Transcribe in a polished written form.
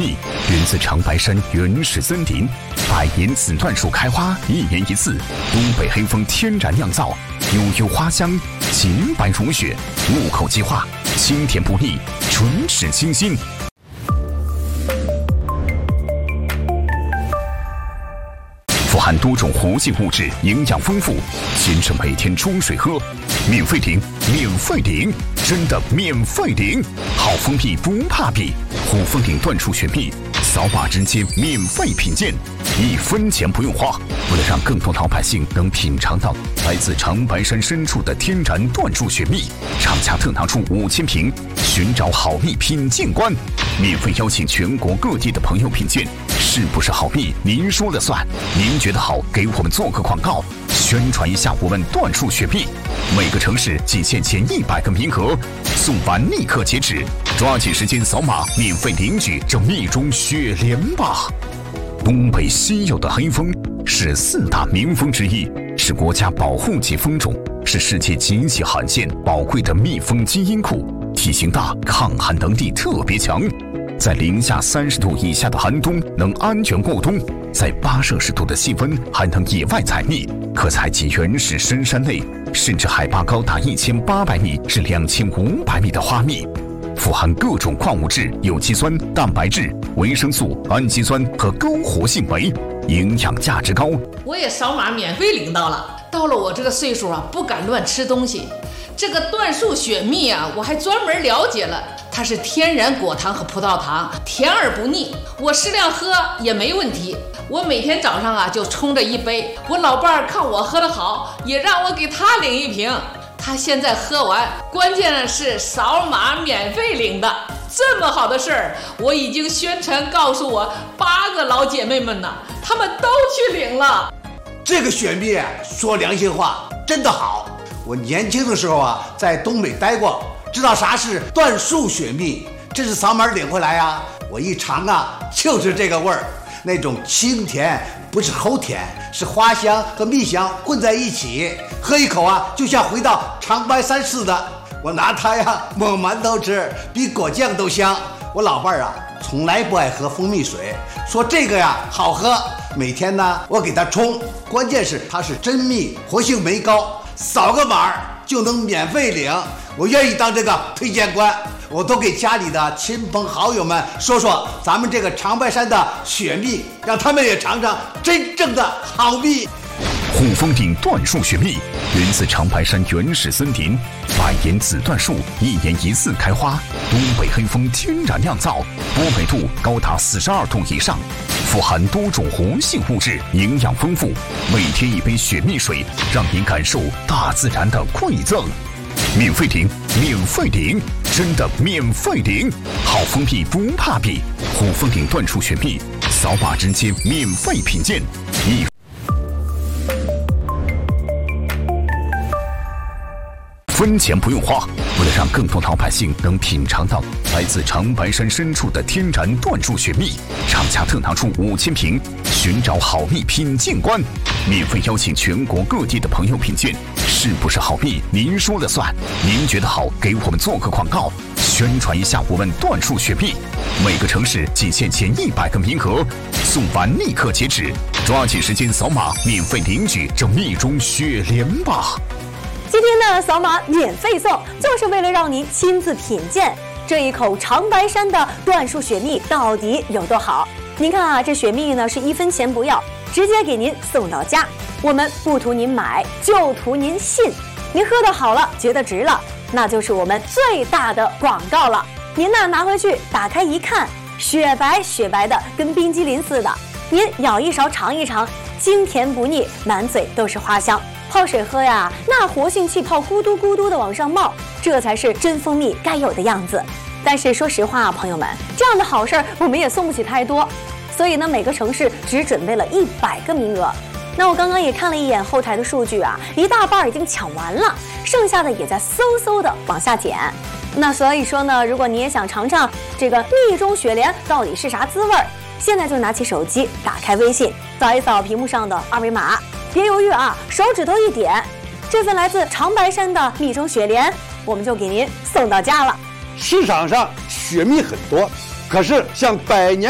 蜜源自长白山原始森林，百年紫椴树开花，1年1次，东北黑蜂天然酿造，悠悠花香，洁白如雪，入口即化，清甜不腻，唇齿清新。富含多种活性物质，营养丰富，先生每天冲水喝，免费领，免费领，真的免费领！好蜂蜜不怕比，虎蜂岭椴树雪蜜，扫码直接免费品鉴，1分钱不用花。为了让更多老百姓能品尝到来自长白山深处的天然椴树雪蜜，厂家特拿出5000瓶，寻找好蜜品鉴官，免费邀请全国各地的朋友品鉴。是不是好蜜？您说了算。您觉得好，给我们做个广告，宣传一下我们椴树雪蜜。每个城市仅限前100个名额，送完立刻截止，抓紧时间扫码，免费领取这蜜中雪莲吧。东北稀有的黑蜂是4大名蜂之一，是国家保护级蜂种，是世界极其罕见宝贵的蜜蜂基因库，体型大，抗寒能力特别强。在零下30度以下的寒冬能安全过冬，在8摄氏度的气温还能野外采蜜，可采集原始深山内甚至海拔高达1800米至2500米的花蜜，富含各种矿物质、有机酸、蛋白质、维生素、氨基酸和高活性酶，营养价值高。 我也扫码免费领到了。到了我这个岁数啊，不敢乱吃东西。这个椴树雪蜜啊，我还专门了解了，它是天然果糖和葡萄糖，甜而不腻，我适量喝也没问题。我每天早上啊就冲着1杯，我老伴儿看我喝得好，也让我给他领1瓶。他现在喝完，关键的是扫码免费领的。这么好的事儿，我已经宣传告诉我8个老姐妹们呢，她们都去领了。 这个雪蜜说良心话，真的好。我年轻的时候啊，在东北待过，知道啥是椴树雪蜜。这是扫码领回来啊，我一尝啊，就是这个味儿，那种清甜，不是齁甜，是花香和蜜香混在一起，喝一口啊，就像回到长白山似的。我拿它呀抹馒头吃，比果酱都香。我老伴儿啊，从来不爱喝蜂蜜水，说这个呀好喝，每天呢我给他冲，关键是它是真蜜，活性酶高，扫个码就能免费领。我愿意当这个推荐官，我都给家里的亲朋好友们说说咱们这个长白山的雪蜜，让他们也尝尝真正的好蜜。 虎蜂岭椴树雪蜜源自长白山原始森林，百年紫椴树1年1次开花，东北黑蜂天然酿造，波美度高达42度以上，富含多种活性物质，营养丰富。每天1杯雪蜜水，让您感受大自然的馈赠。免费领，免费领，真的免费领！好蜂蜜不怕比，虎蜂岭椴树雪蜜，扫码直接免费品鉴，1分钱不用花。为了让更多老百姓能品尝到来自长白山深处的天然椴树雪蜜，厂家特拿出5000瓶，寻找好蜜品鉴官，免费邀请全国各地的朋友品鉴。是不是好蜜？您说了算。您觉得好，给我们做个广告，宣传一下我们椴树雪蜜。每个城市仅限前100个名额，送完立刻截止，抓紧时间扫码，免费领取这蜜中雪莲吧。 今天的扫码免费送，就是为了让您亲自品鉴这一口长白山的椴树雪蜜到底有多好。您看啊，这雪蜜呢是1分钱不要，直接给您送到家。我们不图您买，就图您信。您喝得好了，觉得值了，那就是我们最大的广告了。您呢拿回去打开一看，雪白雪白的，跟冰激凌似的。您舀一勺尝一尝，清甜不腻，满嘴都是花香。泡水喝呀，那活性气泡咕嘟咕嘟的往上冒，这才是真蜂蜜该有的样子。但是说实话啊，朋友们，这样的好事儿我们也送不起太多，所以呢，每个城市只准备了100个名额。那我刚刚也看了一眼后台的数据啊，一大半已经抢完了，剩下的也在嗖的往下减。那所以说呢，如果你也想尝尝这个蜜中雪莲到底是啥滋味儿，现在就拿起手机，打开微信，扫一扫屏幕上的2维码，别犹豫啊，手指头一点，这份来自长白山的蜜中雪莲，我们就给您送到家了。 市场上雪蜜很多，可是像百年